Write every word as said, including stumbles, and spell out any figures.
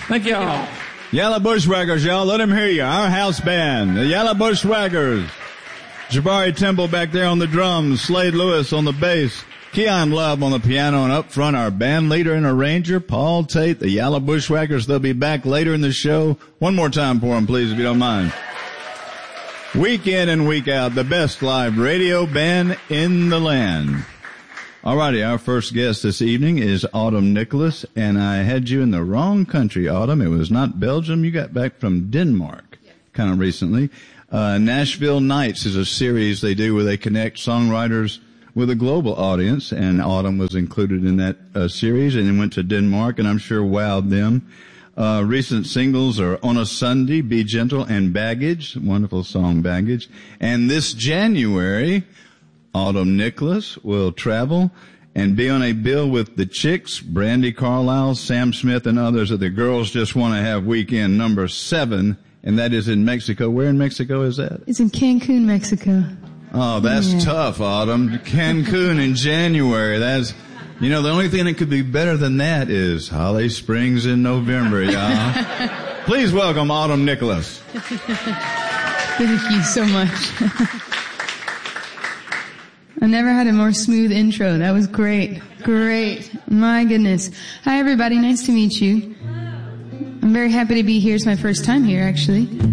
Thank y'all. Yellow Bushwhackers, y'all. Let them hear you. Our house band, the Yellow Bushwhackers. Jabari Temple back there on the drums, Slade Lewis on the bass, Keon Love on the piano, and up front our band leader and arranger, Paul Tate, the Yellow Bushwhackers. They'll be back later in the show. One more time for them, please, if you don't mind. Week in and week out, the best live radio band in the land. Alrighty, our first guest this evening is Autumn Nicholas, and I had you in the wrong country, Autumn. It was not Belgium. You got back from Denmark kind of recently. Uh, Nashville Nights is a series they do where they connect songwriters with a global audience, and Autumn was included in that uh, series, and then went to Denmark, and I'm sure wowed them. Uh, recent singles are On a Sunday, Be Gentle, and Baggage. Wonderful song, Baggage. And this January, Autumn Nicholas will travel and be on a bill with the Chicks, Brandi Carlile, Sam Smith, and others at the Girls Just Want to Have Weekend number seven, and that is in Mexico. Where in Mexico is that? It's in Cancun, Mexico. Oh, that's yeah. tough, Autumn. Cancun in January. That's, you know, the only thing that could be better than that is Holly Springs in November, y'all. Please welcome Autumn Nicholas. Thank you so much. I never had a more smooth intro. That was great. Great. My goodness. Hi, everybody. Nice to meet you. I'm very happy to be here. It's my first time here, actually.